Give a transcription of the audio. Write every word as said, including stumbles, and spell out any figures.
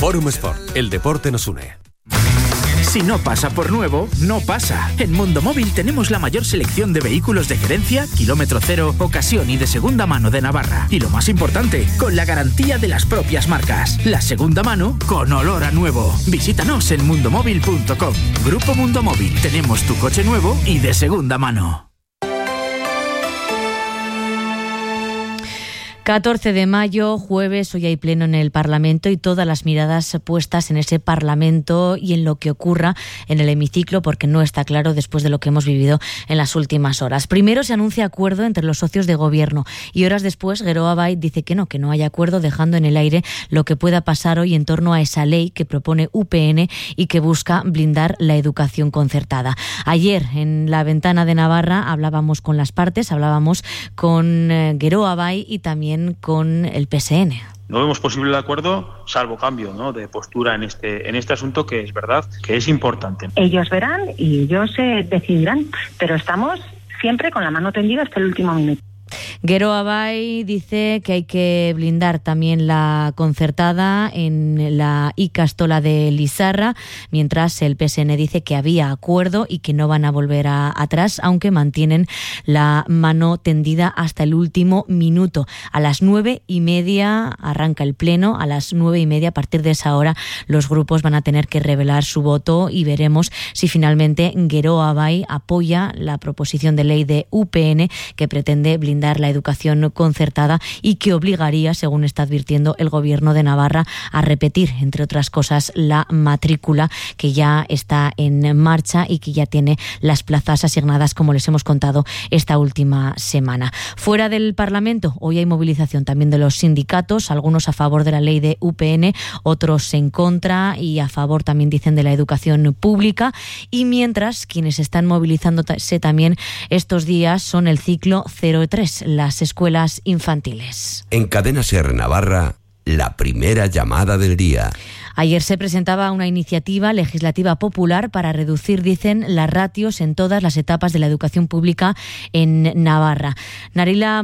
Forum Sport, el deporte nos une. Si no pasa por nuevo, no pasa. En Mundo Móvil tenemos la mayor selección de vehículos de gerencia, kilómetro cero, ocasión y de segunda mano de Navarra. Y lo más importante, con la garantía de las propias marcas. La segunda mano con olor a nuevo. Visítanos en mundomóvil punto com. Grupo Mundo Móvil. Tenemos tu coche nuevo y de segunda mano. catorce de mayo, jueves, hoy hay pleno en el Parlamento y todas las miradas puestas en ese Parlamento y en lo que ocurra en el hemiciclo, porque no está claro después de lo que hemos vivido en las últimas horas. Primero se anuncia acuerdo entre los socios de gobierno y horas después Geroa Bai dice que no, que no hay acuerdo, dejando en el aire lo que pueda pasar hoy en torno a esa ley que propone U P N y que busca blindar la educación concertada. Ayer en la Ventana de Navarra hablábamos con las partes, hablábamos con eh, Geroa Bai y también con el P S N. No vemos posible el acuerdo, salvo cambio, ¿no?, de postura en este en este asunto, que es verdad que es importante. Ellos verán y ellos eh, decidirán, pero estamos siempre con la mano tendida hasta el último minuto. Geroa Bai dice que hay que blindar también la concertada en la Ikastola de Lizarra, mientras el P S N dice que había acuerdo y que no van a volver a, atrás, aunque mantienen la mano tendida hasta el último minuto. A las nueve y media arranca el pleno, a las nueve y media, a partir de esa hora, los grupos van a tener que revelar su voto y veremos si finalmente Geroa Bai apoya la proposición de ley de U P N que pretende blindar la educación concertada y que obligaría, según está advirtiendo el Gobierno de Navarra, a repetir, entre otras cosas, la matrícula que ya está en marcha y que ya tiene las plazas asignadas, como les hemos contado esta última semana. Fuera del Parlamento, hoy hay movilización también de los sindicatos, algunos a favor de la ley de U P N, otros en contra y a favor también, dicen, de la educación pública. Y mientras, quienes están movilizándose también estos días son el ciclo cero tres, las escuelas infantiles. En Cadena SER Navarra, la primera llamada del día. Ayer se presentaba una iniciativa legislativa popular para reducir, dicen, las ratios en todas las etapas de la educación pública en Navarra. Narila